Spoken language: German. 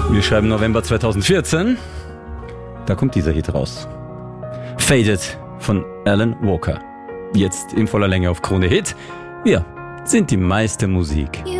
Wir schreiben November 2014. Da kommt dieser Hit raus. Faded von Alan Walker. Jetzt in voller Länge auf Krone Hit. Wir sind die meiste Musik.